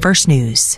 First News.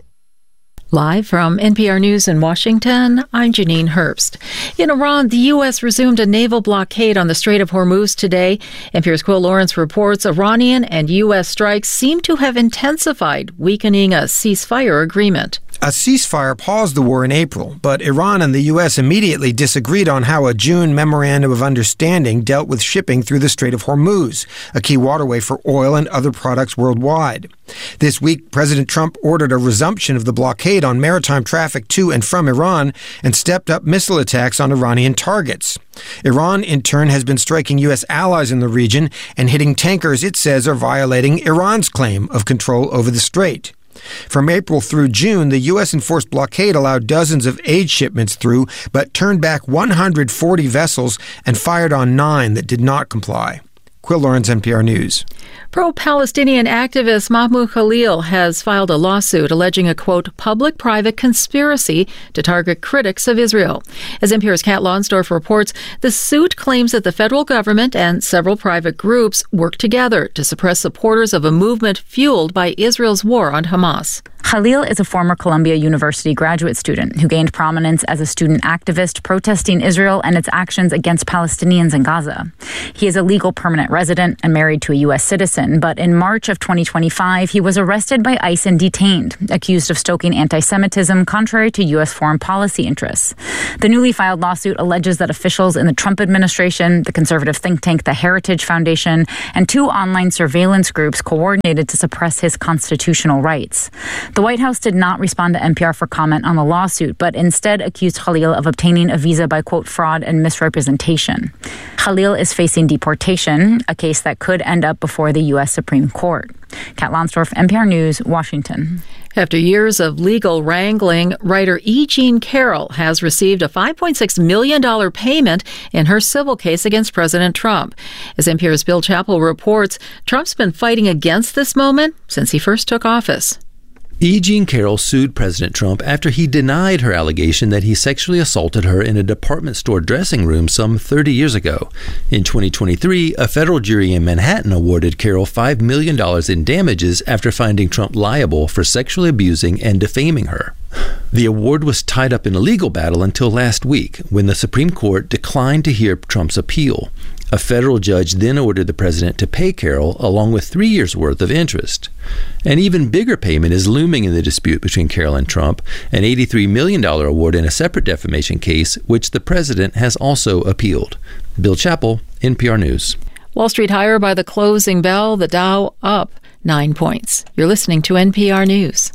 Live from NPR News in Washington, I'm Janine Herbst. In Iran, the U.S. resumed a naval blockade on the Strait of Hormuz today. NPR's Quill Lawrence reports Iranian and U.S. strikes seem to have intensified, weakening a ceasefire agreement. A ceasefire paused the war in April, but Iran and the U.S. immediately disagreed on how a June memorandum of understanding dealt with shipping through the Strait of Hormuz, a key waterway for oil and other products worldwide. This week, President Trump ordered a resumption of the blockade on maritime traffic to and from Iran and stepped up missile attacks on Iranian targets. Iran, in turn, has been striking U.S. allies in the region and hitting tankers it says are violating Iran's claim of control over the strait. From April through June, the U.S. enforced blockade allowed dozens of aid shipments through, but turned back 140 vessels and fired on 9 that did not comply. Quill Lawrence, NPR News. Pro-Palestinian activist Mahmoud Khalil has filed a lawsuit alleging a, quote, public-private conspiracy to target critics of Israel. As NPR's Kat Lonsdorf reports, the suit claims that the federal government and several private groups work together to suppress supporters of a movement fueled by Israel's war on Hamas. Khalil is a former Columbia University graduate student who gained prominence as a student activist protesting Israel and its actions against Palestinians in Gaza. He is a legal permanent resident and married to a U.S. citizen, but in March of 2025, he was arrested by ICE and detained, accused of stoking anti-Semitism contrary to U.S. foreign policy interests. The newly filed lawsuit alleges that officials in the Trump administration, the conservative think tank The Heritage Foundation, and 2 online surveillance groups coordinated to suppress his constitutional rights. The White House did not respond to NPR for comment on the lawsuit, but instead accused Khalil of obtaining a visa by, quote, fraud and misrepresentation. Khalil is facing deportation, a case that could end up before the U.S. Supreme Court. Kat Lonsdorf, NPR News, Washington. After years of legal wrangling, writer E. Jean Carroll has received a $5.6 million payment in her civil case against President Trump. As NPR's Bill Chappell reports, Trump's been fighting against this moment since he first took office. E. Jean Carroll sued President Trump after he denied her allegation that he sexually assaulted her in a department store dressing room some 30 years ago. In 2023, a federal jury in Manhattan awarded Carroll $5 million in damages after finding Trump liable for sexually abusing and defaming her. The award was tied up in a legal battle until last week, when the Supreme Court declined to hear Trump's appeal. A federal judge then ordered the president to pay Carroll along with 3 years' worth of interest. An even bigger payment is looming in the dispute between Carroll and Trump, an $83 million award in a separate defamation case, which the president has also appealed. Bill Chappell, NPR News. Wall Street higher by the closing bell, the Dow up 9 points. You're listening to NPR News.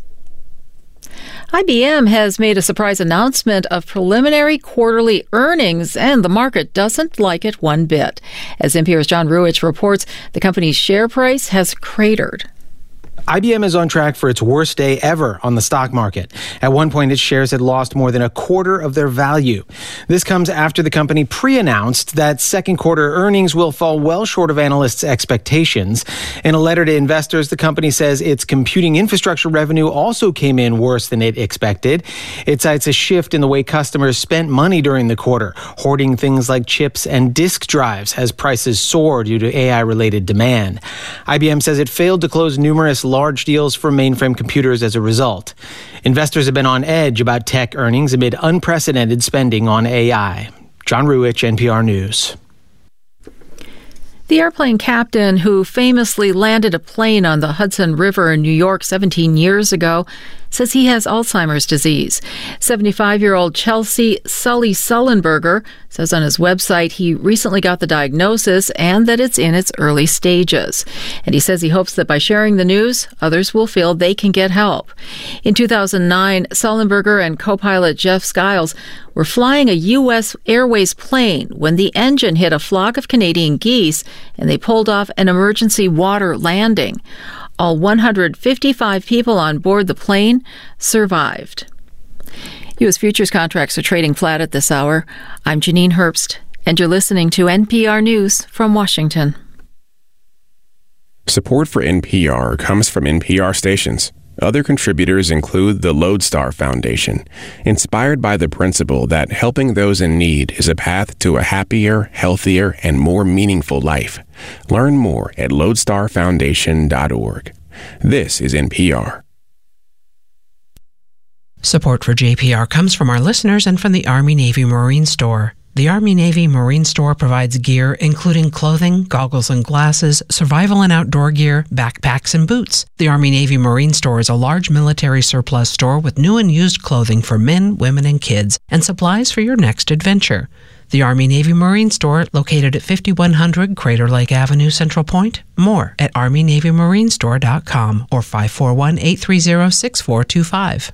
IBM has made a surprise announcement of preliminary quarterly earnings, and the market doesn't like it one bit. As NPR's John Ruwitch reports, the company's share price has cratered. IBM is on track for its worst day ever on the stock market. At one point, its shares had lost more than a quarter of their value. This comes after the company pre-announced that second quarter earnings will fall well short of analysts' expectations. In a letter to investors, the company says its computing infrastructure revenue also came in worse than it expected. It cites a shift in the way customers spent money during the quarter, hoarding things like chips and disk drives as prices soar due to AI-related demand. IBM says it failed to close numerous large deals for mainframe computers as a result. Investors have been on edge about tech earnings amid unprecedented spending on AI. John Ruwitch, NPR News. The airplane captain who famously landed a plane on the Hudson River in New York 17 years ago says he has Alzheimer's disease. 75-year-old Chelsea Sully Sullenberger says on his website he recently got the diagnosis and that it's in its early stages. And he says he hopes that by sharing the news, others will feel they can get help. In 2009, Sullenberger and co-pilot Jeff Skiles were flying a U.S. Airways plane when the engine hit a flock of Canadian geese and they pulled off an emergency water landing. All 155 people on board the plane survived. U.S. futures contracts are trading flat at this hour. I'm Janine Herbst, and you're listening to NPR News from Washington. Support for NPR comes from NPR stations. Other contributors include the Lodestar Foundation, inspired by the principle that helping those in need is a path to a happier, healthier, and more meaningful life. Learn more at lodestarfoundation.org. This is NPR. Support for JPR comes from our listeners and from the Army Navy Marine Store. The Army Navy Marine Store provides gear including clothing, goggles and glasses, survival and outdoor gear, backpacks and boots. The Army Navy Marine Store is a large military surplus store with new and used clothing for men, women, and kids, and supplies for your next adventure. The Army Navy Marine Store, located at 5100 Crater Lake Avenue, Central Point. More at ArmyNavyMarineStore.com or 541-830-6425.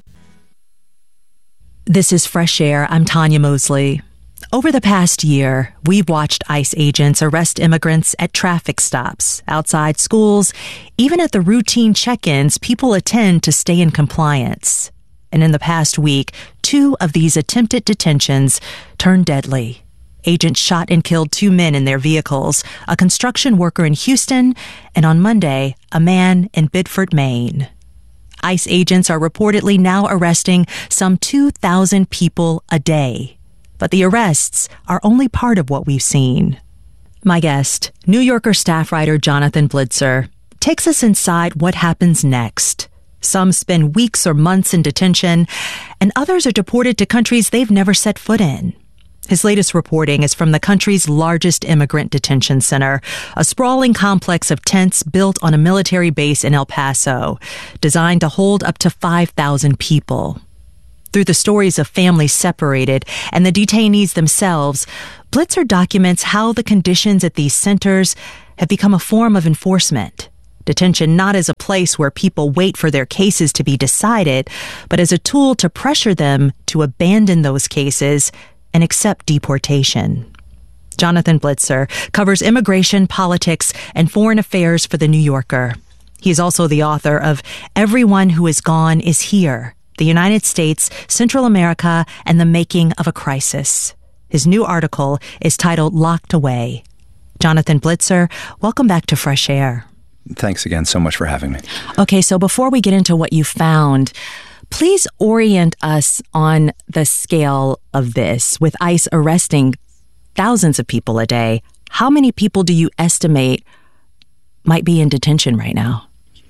This is Fresh Air. I'm Tanya Mosley. Over the past year, we've watched ICE agents arrest immigrants at traffic stops, outside schools, even at the routine check-ins people attend to stay in compliance. And in the past week, 2 of these attempted detentions turned deadly. Agents shot and killed 2 men in their vehicles, a construction worker in Houston, and on Monday, a man in Biddeford, Maine. ICE agents are reportedly now arresting some 2,000 people a day. But the arrests are only part of what we've seen. My guest, New Yorker staff writer Jonathan Blitzer, takes us inside what happens next. Some spend weeks or months in detention, and others are deported to countries they've never set foot in. His latest reporting is from the country's largest immigrant detention center, a sprawling complex of tents built on a military base in El Paso, designed to hold up to 5,000 people. Through the stories of families separated and the detainees themselves, Blitzer documents how the conditions at these centers have become a form of enforcement. Detention not as a place where people wait for their cases to be decided, but as a tool to pressure them to abandon those cases and accept deportation. Jonathan Blitzer covers immigration, politics, and foreign affairs for The New Yorker. He's also the author of Everyone Who Is Gone Is Here: The United States, Central America, and the Making of a Crisis. His new article is titled Locked Away. Jonathan Blitzer, welcome back to Fresh Air. Thanks again so much for having me. Okay, so before we get into what you found, please orient us on the scale of this. With ICE arresting thousands of people a day, how many people do you estimate might be in detention right now?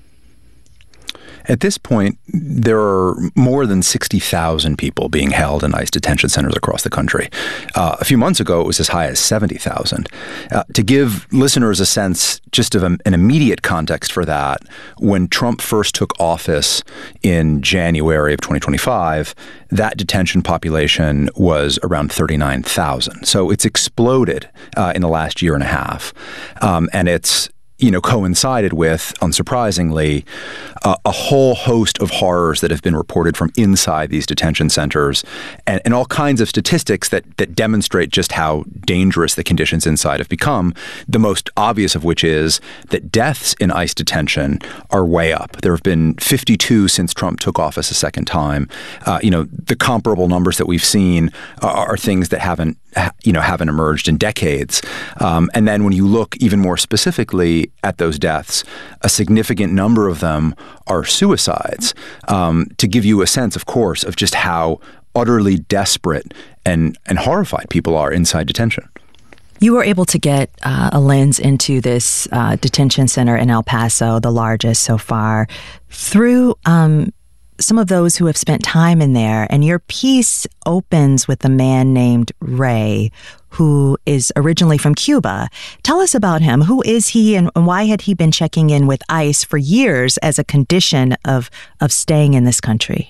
At this point, there are more than 60,000 people being held in ICE detention centers across the country. A few months ago, it was as high as 70,000. To give listeners a sense just of an immediate context for that, when Trump first took office in January of 2025, that detention population was around 39,000. So it's exploded in the last year and a half. And it's coincided with, unsurprisingly, a whole host of horrors that have been reported from inside these detention centers and all kinds of statistics that demonstrate just how dangerous the conditions inside have become, the most obvious of which is that deaths in ICE detention are way up. There have been 52 since Trump took office a second time. The comparable numbers that we've seen are things that haven't emerged in decades. And then when you look even more specifically at those deaths, a significant number of them are suicides. To give you a sense, of course, of just how utterly desperate and horrified people are inside detention. You were able to get a lens into this detention center in El Paso, the largest so far, through some of those who have spent time in there. And your piece opens with a man named Ray, who is originally from Cuba. Tell us about him. Who is he, and why had he been checking in with ICE for years as a condition of staying in this country?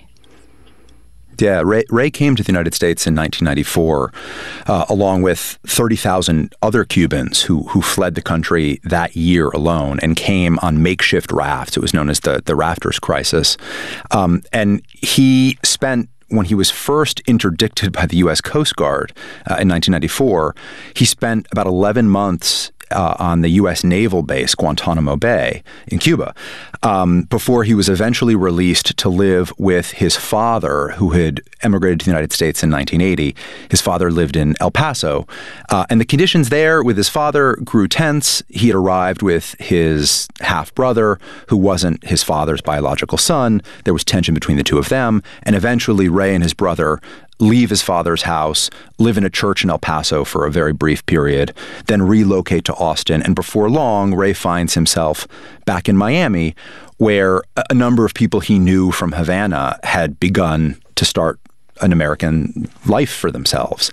Yeah, Ray came to the United States in 1994, along with 30,000 other Cubans who fled the country that year alone and came on makeshift rafts. It was known as the Rafters Crisis. And he spent, when he was first interdicted by the U.S. Coast Guard in 1994, he spent about 11 months on the U.S. naval base, Guantanamo Bay, in Cuba, before he was eventually released to live with his father, who had emigrated to the United States in 1980. His father lived in El Paso, and the conditions there with his father grew tense. He had arrived with his half-brother, who wasn't his father's biological son. There was tension between the two of them, and eventually Ray and his brother leave his father's house, live in a church in El Paso for a very brief period, then relocate to Austin. And before long, Ray finds himself back in Miami, where a number of people he knew from Havana had begun to start an American life for themselves.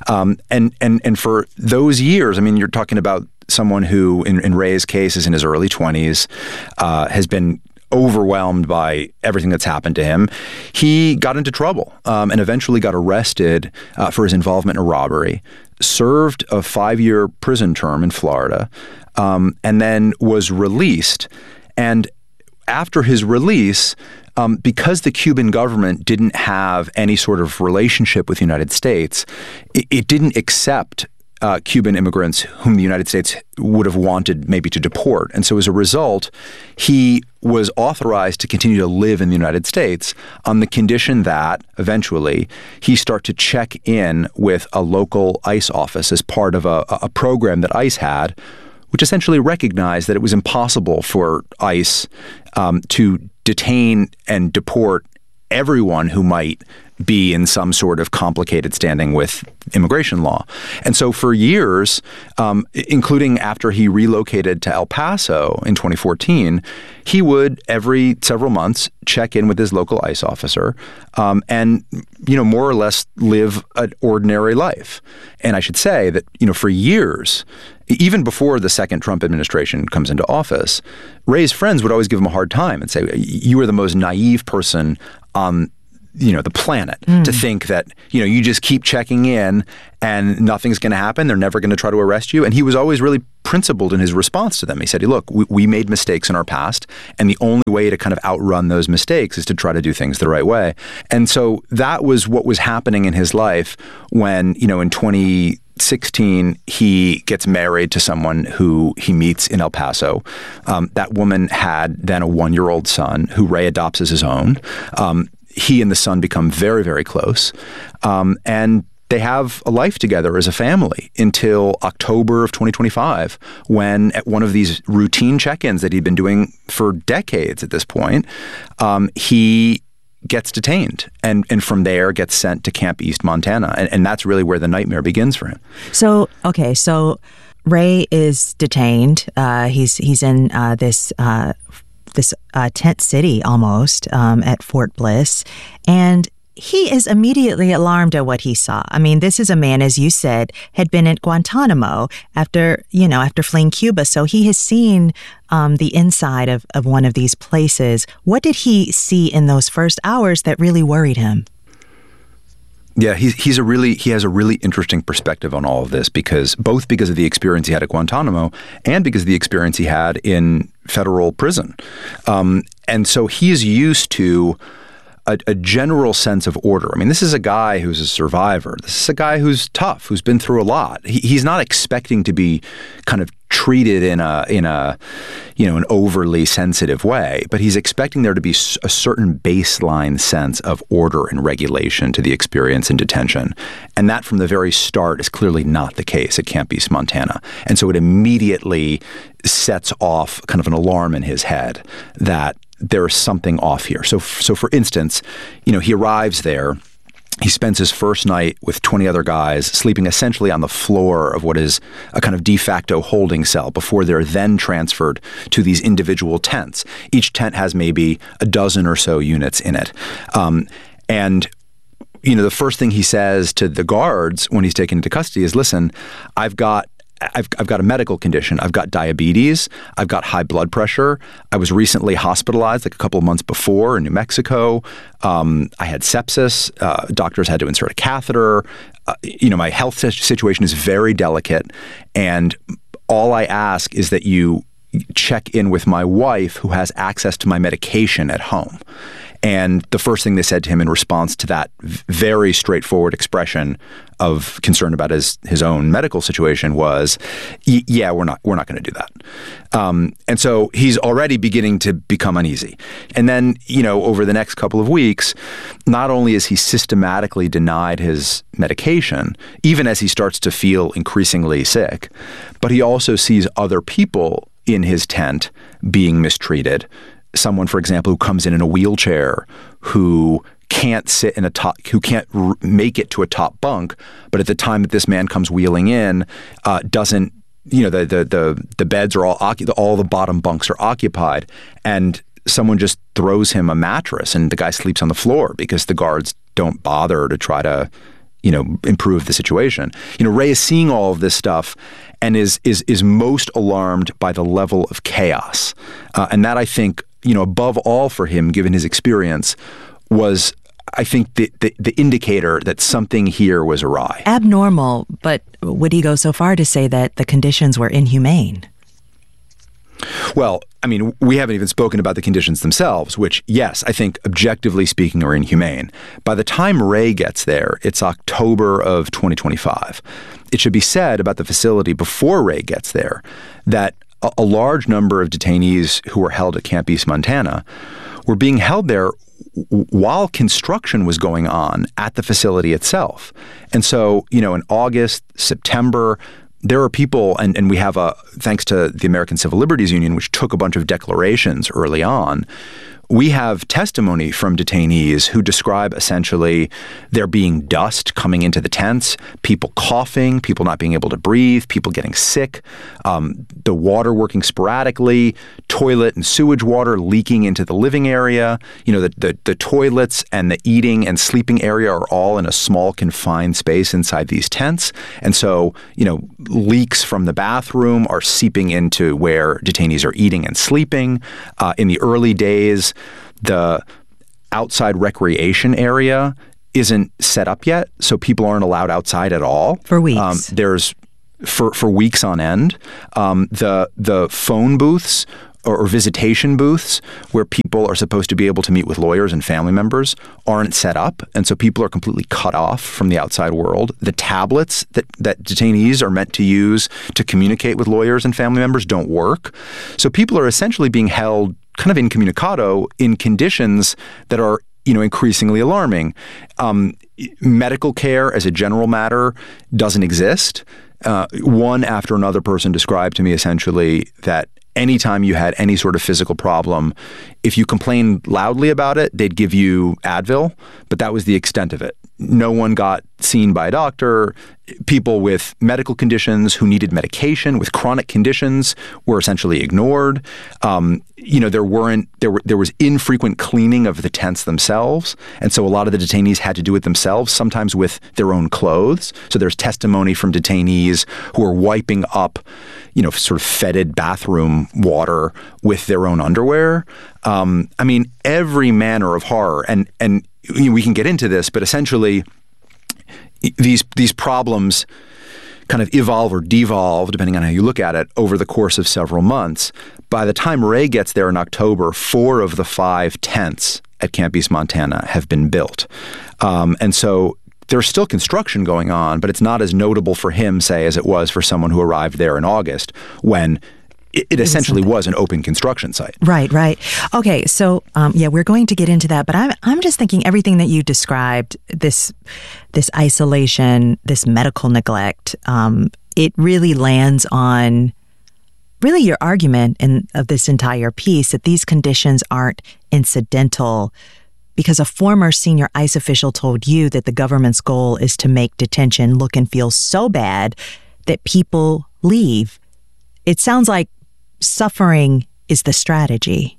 And for those years, I mean, you're talking about someone who, in Ray's case, is in his early 20s, has been overwhelmed by everything that's happened to him. He got into trouble and eventually got arrested for his involvement in a robbery, served a 5-year prison term in Florida, and then was released. And after his release, because the Cuban government didn't have any sort of relationship with the United States, it didn't accept Cuban immigrants whom the United States would have wanted maybe to deport. And so as a result, he was authorized to continue to live in the United States on the condition that eventually he start to check in with a local ICE office as part of a program that ICE had, which essentially recognized that it was impossible for ICE to detain and deport everyone who might be in some sort of complicated standing with immigration law. And so for years, including after he relocated to El Paso in 2014, he would every several months check in with his local ICE officer and, more or less live an ordinary life. And I should say that, for years, even before the second Trump administration comes into office, Ray's friends would always give him a hard time and say, you are the most naive person on the planet to think that, you just keep checking in and nothing's going to happen. They're never going to try to arrest you. And he was always really principled in his response to them. He said, look, we made mistakes in our past, and the only way to kind of outrun those mistakes is to try to do things the right way. And so that was what was happening in his life when, in 2016, he gets married to someone who he meets in El Paso. That woman had then a 1-year-old son who Ray adopts as his own. He and the son become very, very close. And they have a life together as a family until October of 2025, when at one of these routine check-ins that he'd been doing for decades at this point, he gets detained and from there gets sent to Camp East, Montana. And that's really where the nightmare begins for him. So Ray is detained. He's in this tent city almost at Fort Bliss, and he is immediately alarmed at what he saw. I mean, this is a man, as you said, had been at Guantanamo after fleeing Cuba. So he has seen the inside of one of these places. What did he see in those first hours that really worried him? Yeah, he has a really interesting perspective on all of this because of the experience he had at Guantanamo and because of the experience he had in federal prison. And so he's used to a general sense of order. I mean, this is a guy who's a survivor. This is a guy who's tough, who's been through a lot. He's not expecting to be kind of treated in an overly sensitive way, but he's expecting there to be a certain baseline sense of order and regulation to the experience in detention. And that from the very start is clearly not the case at Camp East, Montana. And so it immediately sets off kind of an alarm in his head that there's something off here. So for instance, he arrives there. He spends his first night with 20 other guys sleeping essentially on the floor of what is a kind of de facto holding cell before they're then transferred to these individual tents. Each tent has maybe a dozen or so units in it. And the first thing he says to the guards when he's taken into custody is, listen, I've got a medical condition. I've got diabetes. I've got high blood pressure. I was recently hospitalized like a couple of months before in New Mexico. I had sepsis. Doctors had to insert a catheter. My health situation is very delicate. And all I ask is that you check in with my wife who has access to my medication at home. And the first thing they said to him in response to that very straightforward expression of concern about his own medical situation was, yeah, we're not going to do that. And so he's already beginning to become uneasy. And then, over the next couple of weeks, not only is he systematically denied his medication, even as he starts to feel increasingly sick, but he also sees other people in his tent being mistreated. Someone, for example, who comes in a wheelchair, who can't sit in who can't make it to a top bunk, but at the time that this man comes wheeling in, doesn't, the beds are all the bottom bunks are occupied, and someone just throws him a mattress and the guy sleeps on the floor because the guards don't bother to try to, improve the situation. Ray is seeing all of this stuff and is most alarmed by the level of chaos. And that, I think, above all for him, given his experience, was, I think, the indicator that something here was awry. Abnormal, but would he go so far to say that the conditions were inhumane? Well, we haven't even spoken about the conditions themselves, which, yes, I think objectively speaking are inhumane. By the time Ray gets there, it's October of 2025. It should be said about the facility before Ray gets there that a large number of detainees who were held at Camp East Montana were being held there while construction was going on at the facility itself. And so, in August, September, there are people, and we have thanks to the American Civil Liberties Union, which took a bunch of declarations early on, we have testimony from detainees who describe essentially there being dust coming into the tents, people coughing, people not being able to breathe, people getting sick, the water working sporadically, toilet and sewage water leaking into the living area. The toilets and the eating and sleeping area are all in a small confined space inside these tents. And so, leaks from the bathroom are seeping into where detainees are eating and sleeping. In the early days, the outside recreation area isn't set up yet, so people aren't allowed outside at all. For weeks. There's for weeks on end. The phone booths or visitation booths where people are supposed to be able to meet with lawyers and family members aren't set up, and so people are completely cut off from the outside world. The tablets that detainees are meant to use to communicate with lawyers and family members don't work. So people are essentially being held kind of incommunicado in conditions that are, increasingly alarming. Medical care as a general matter doesn't exist. One after another person described to me essentially that anytime you had any sort of physical problem, if you complained loudly about it, they'd give you Advil, but that was the extent of it. No one got seen by a doctor. People with medical conditions who needed medication, with chronic conditions, were essentially ignored. There was infrequent cleaning of the tents themselves, and so a lot of the detainees had to do it themselves, sometimes with their own clothes. So there's testimony from detainees who are wiping up, sort of fetid bathroom water with their own underwear. Every manner of horror, and we can get into this, but essentially these problems kind of evolve or devolve, depending on how you look at it, over the course of several months. By the time Ray gets there in October, 4 of the 5 tents at Camp East Montana have been built. And so there's still construction going on, but it's not as notable for him, say, as it was for someone who arrived there in August, when it essentially was an open construction site. Right. Okay, so we're going to get into that, but I'm just thinking everything that you described, this isolation, this medical neglect, it really lands on really your argument of this entire piece that these conditions aren't incidental, because a former senior ICE official told you that the government's goal is to make detention look and feel so bad that people leave. It sounds like suffering is the strategy.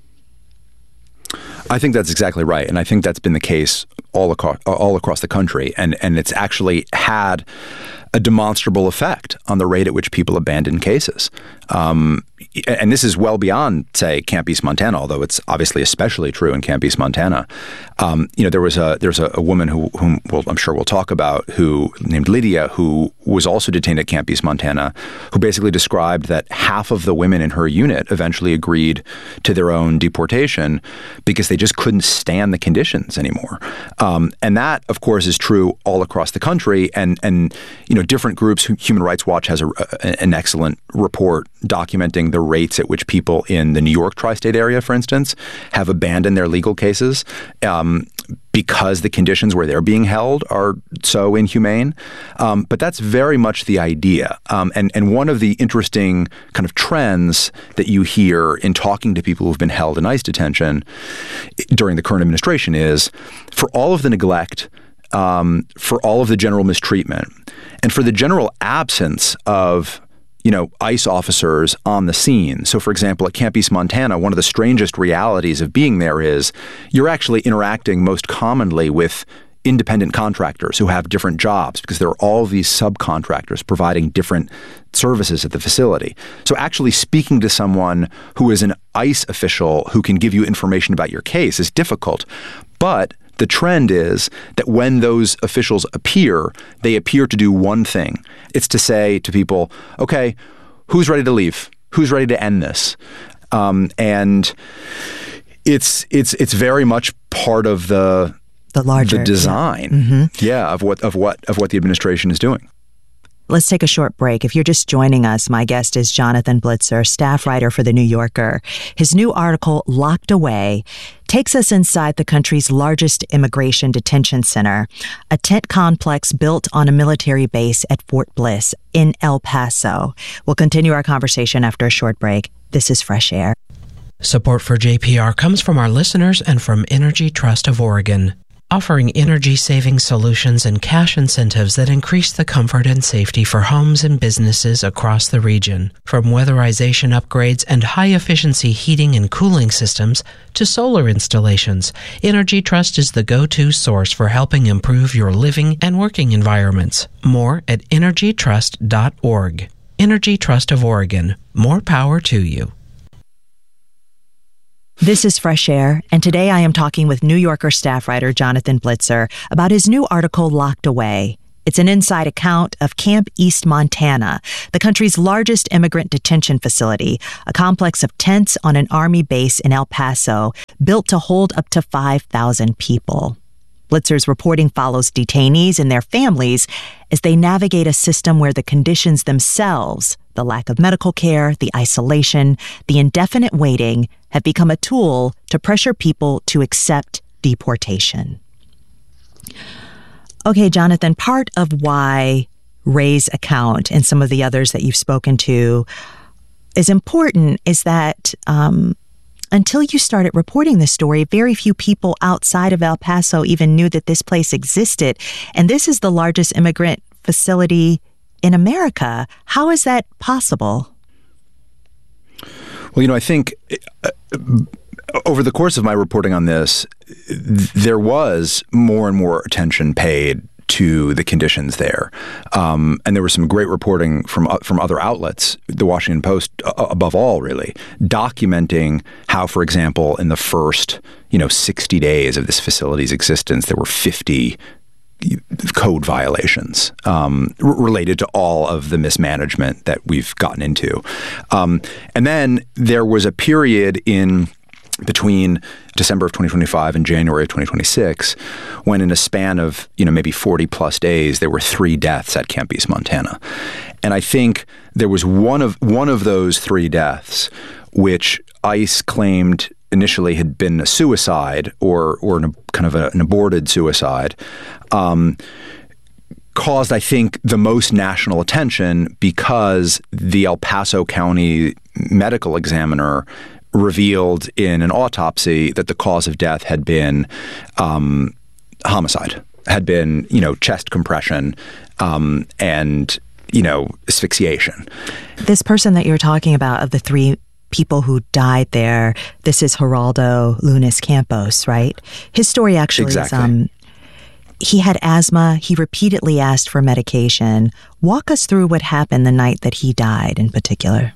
I think that's exactly right, and I think that's been the case all across the country, and it's actually had a demonstrable effect on the rate at which people abandon cases. And this is well beyond, say, Camp East Montana, although it's obviously especially true in Camp East Montana. There's a woman whom I'm sure we'll talk about, named Lydia, who was also detained at Camp East Montana, who basically described that half of the women in her unit eventually agreed to their own deportation because they just couldn't stand the conditions anymore. And that, of course, is true all across the country. And different groups. Human Rights Watch has an excellent report documenting the rates at which people in the New York tri-state area, for instance, have abandoned their legal cases because the conditions where they're being held are so inhumane. But that's very much the idea. And one of the interesting kind of trends that you hear in talking to people who've been held in ICE detention during the current administration is, for all of the neglect, for all of the general mistreatment, and for the general absence of ICE officers on the scene. So, for example, at Camp East, Montana, one of the strangest realities of being there is you're actually interacting most commonly with independent contractors who have different jobs because there are all these subcontractors providing different services at the facility. So actually speaking to someone who is an ICE official who can give you information about your case is difficult. But the trend is that when those officials appear, they appear to do one thing. It's to say to people, okay, who's ready to leave? Who's ready to end this? And it's very much part of the larger design, of what the administration is doing. Let's take a short break. If you're just joining us, my guest is Jonathan Blitzer, staff writer for The New Yorker. His new article, Locked Away, takes us inside the country's largest immigration detention center, a tent complex built on a military base at Fort Bliss in El Paso. We'll continue our conversation after a short break. This is Fresh Air. Support for JPR comes from our listeners and from Energy Trust of Oregon, offering energy-saving solutions and cash incentives that increase the comfort and safety for homes and businesses across the region. From weatherization upgrades and high-efficiency heating and cooling systems to solar installations, Energy Trust is the go-to source for helping improve your living and working environments. More at energytrust.org. Energy Trust of Oregon. More power to you. This is Fresh Air, and today I am talking with New Yorker staff writer Jonathan Blitzer about his new article, Locked Away. It's an inside account of Camp East, Montana, the country's largest immigrant detention facility, a complex of tents on an Army base in El Paso, built to hold up to 5,000 people. Blitzer's reporting follows detainees and their families as they navigate a system where the conditions themselves, the lack of medical care, the isolation, the indefinite waiting, have become a tool to pressure people to accept deportation. Okay, Jonathan, part of why Ray's account and some of the others that you've spoken to is important is that until you started reporting this story, very few people outside of El Paso even knew that this place existed. And this is the largest immigrant facility in America. How is that possible? Well, I think over the course of my reporting on this, there was more and more attention paid to the conditions there. And there was some great reporting from other outlets, the Washington Post above all, really, documenting how, for example, in the first 60 days of this facility's existence, there were 50 code violations related to all of the mismanagement that we've gotten into. And then there was a period in between December of 2025 and January of 2026, when in a span of, maybe 40 plus days, there were 3 deaths at Camp East, Montana. And I think there was one of those 3 deaths, which ICE claimed initially had been a suicide or an aborted suicide, caused, I think, the most national attention because the El Paso County medical examiner revealed in an autopsy that the cause of death had been homicide, had been, chest compression and, asphyxiation. This person that you're talking about, of the 3 people who died there, this is Geraldo Lunis Campos, right? His story actually is he had asthma. He repeatedly asked for medication. Walk us through what happened the night that he died in particular.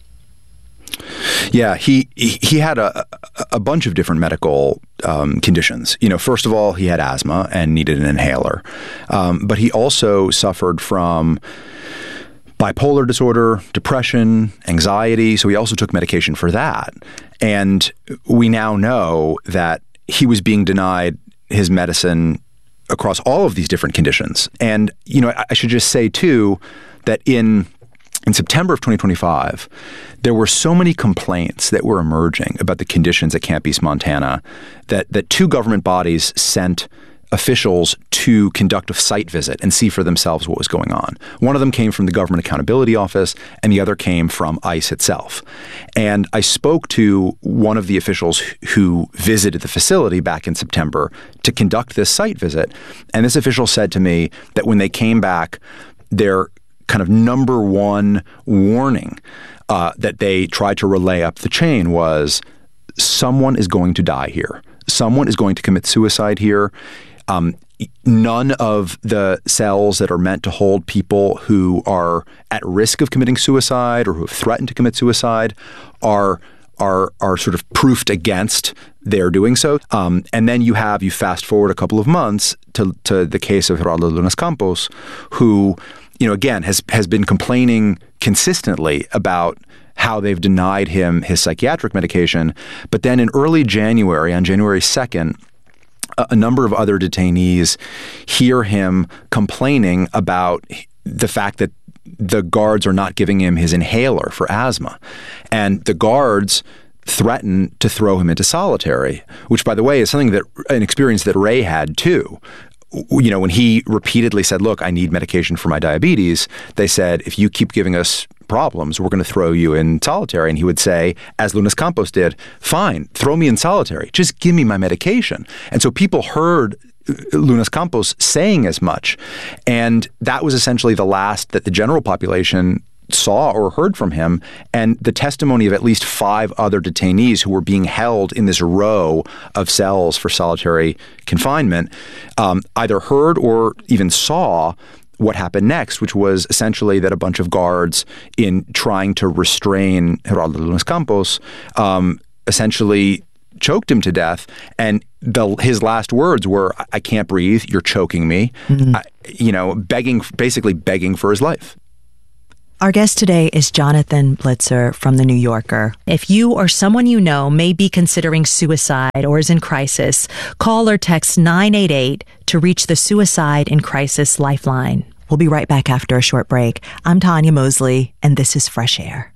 Yeah, he had a bunch of different medical conditions. First of all, he had asthma and needed an inhaler. But he also suffered from bipolar disorder, depression, anxiety. So he also took medication for that. And we now know that he was being denied his medicine across all of these different conditions. And, I should just say, too, that in September of 2025, there were so many complaints that were emerging about the conditions at Camp East, Montana, that 2 government bodies sent officials to conduct a site visit and see for themselves what was going on. One of them came from the Government Accountability Office, and the other came from ICE itself. And I spoke to one of the officials who visited the facility back in September to conduct this site visit. And this official said to me that when they came back, their kind of number one warning that they tried to relay up the chain was someone is going to die here. Someone is going to commit suicide here. None of the cells that are meant to hold people who are at risk of committing suicide or who have threatened to commit suicide are sort of proofed against their doing so. And then you fast forward a couple of months to the case of Gerardo Lunas Campos, who, again, has been complaining consistently about how they've denied him his psychiatric medication. But then in early January, on January 2nd, a number of other detainees hear him complaining about the fact that the guards are not giving him his inhaler for asthma. And the guards threaten to throw him into solitary, which, by the way, is an experience that Ray had too. When he repeatedly said, look, I need medication for my diabetes, they said, if you keep giving us problems, we're going to throw you in solitary. And he would say, as Lunas Campos did, fine, throw me in solitary. Just give me my medication. And so people heard Lunas Campos saying as much. And that was essentially the last that the general population saw or heard from him. And the testimony of at least 5 other detainees who were being held in this row of cells for solitary confinement either heard or even saw what happened next, which was essentially that a bunch of guards, in trying to restrain Gerardo Lunas Campos, essentially choked him to death. And his last words were, I can't breathe, you're choking me, basically begging for his life. Our guest today is Jonathan Blitzer from The New Yorker. If you or someone you know may be considering suicide or is in crisis, call or text 988 to reach the Suicide in Crisis Lifeline. We'll be right back after a short break. I'm Tanya Mosley, and this is Fresh Air.